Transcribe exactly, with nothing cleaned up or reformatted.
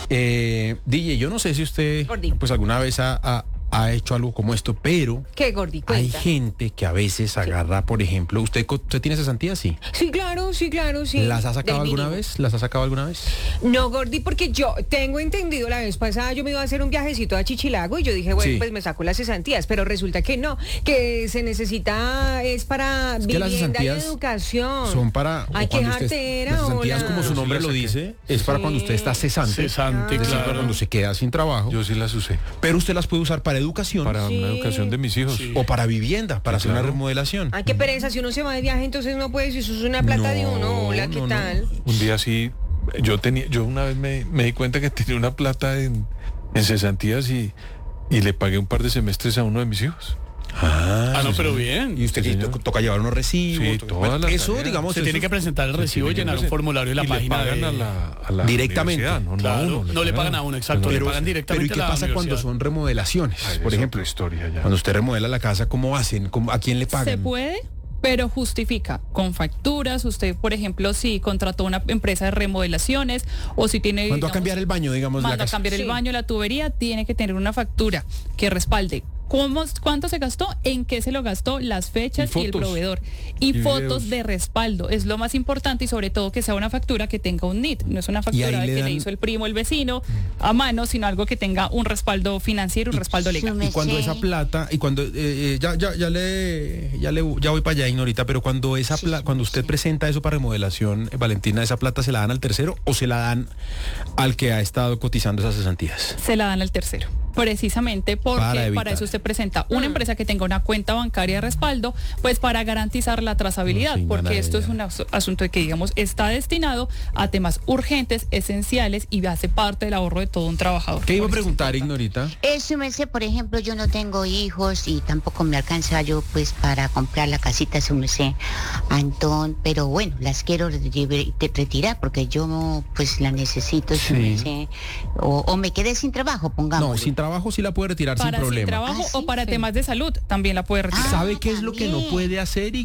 Eh, D J, yo no sé si usted Gordi. pues alguna vez ha, ha- ha hecho algo como esto, pero ¿Qué, Gordi? hay Cuenta. gente que a veces agarra, por ejemplo, ¿usted, co- usted tiene cesantías? Sí. Sí, claro, sí, claro, sí. ¿Las ha sacado Del alguna mínimo. vez? ¿Las ha sacado alguna vez? No, Gordi, porque yo tengo entendido la vez pasada yo me iba a hacer un viajecito a Chichilago y yo dije, bueno, Sí. pues me saco las cesantías, pero resulta que no, que se necesita es para Es que las vivienda y cesantías educación. Son para... Ay, o qué cuando usted- jartera, Las cesantías, hola. como su Yo sí nombre las lo saqué. dice, es para Sí. cuando usted está cesante. Cesante, Es decir, para claro. cuando se queda sin trabajo. Yo sí las usé. Pero usted las puede usar para educación Para Sí. una educación de mis hijos. o para vivienda, para Sí, hacer una claro. remodelación. Ay, qué pereza, si uno se va de viaje, entonces no puede, si eso es una plata de No, uno, hola, ¿qué no, no. tal? Un día sí, yo tenía, yo una vez me, me di cuenta que tenía una plata en, en cesantías y, y le pagué un par de semestres a uno de mis hijos. Ah, Ah, no, sí, pero señor. bien. Y usted Sí, que señor. to- toca llevar unos recibos. Sí, toca- todas bueno, las eso, tareas. digamos, Se eso- tiene que presentar el Se recibo y tiene que llenar un hacer. formulario en la y página le pagan de... a la, a la Directamente. universidad, no, no Claro, a uno, no le pagan a uno, exacto, le Pero, pagan pero ¿y directamente qué a la pasa cuando universidad. son remodelaciones? Ay, por es ejemplo, otra historia ya. cuando usted remodela la casa, ¿cómo hacen? ¿Cómo- ¿A quién le pagan? Se puede, pero justifica con facturas. Usted, por ejemplo, si contrató una empresa de remodelaciones o si tiene... Mandó a digamos, cambiar el baño, digamos, de la Manda a casa. cambiar Sí. el baño, la tubería, tiene que tener una factura que respalde cómo, cuánto se gastó, en qué se lo gastó, las fechas Y y, el fotos. proveedor. Y, Y fotos videos. de respaldo. Es lo más importante y sobre todo que sea una factura que tenga un N I T. No es una ahí factura de le que dan- le hizo el primo, el vecino a mano, sino algo que tenga un respaldo financiero, un respaldo legal. Y cuando esa plata, y cuando eh, eh, ya, ya, ya le, ya le, ya voy para allá, Ignorita, pero cuando esa plata, cuando usted presenta eso para remodelación, eh, Valentina, ¿esa plata se la dan al tercero o se la dan al que ha estado cotizando esas cesantías? Se la dan al tercero. Precisamente porque Para para, evitar. eso usted presenta una empresa que tenga una cuenta bancaria de respaldo, pues para garantizar la trazabilidad, No, sin porque ganar esto ella. es un asu- asunto que, digamos, está destinado a temas urgentes, esenciales y hace parte del ahorro de todo un trabajador. ¿Qué iba a Por eso es preguntar, importante. Ignorita? Eso me sé, por ejemplo, yo no tengo hijos y tampoco me alcanza yo pues para comprar la casita, eso me sé, Antón, pero bueno, las quiero re- re- retirar porque yo pues la necesito, eso me Sí. sé, o, o me quedé sin trabajo, pongamos. No, sin trabajo sí la puede retirar Para sin sin problema. trabajo Ah, o sí, para sí. temas de salud también la puede retirar. Ah, ¿Sabe qué es lo que no también. puede hacer?